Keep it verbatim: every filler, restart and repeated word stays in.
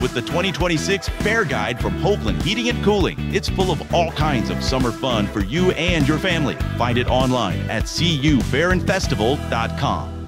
With the twenty twenty-six Fair Guide from Hoagland Heating and Cooling. It's full of all kinds of summer fun for you and your family. Find it online at c u fair and festival dot com.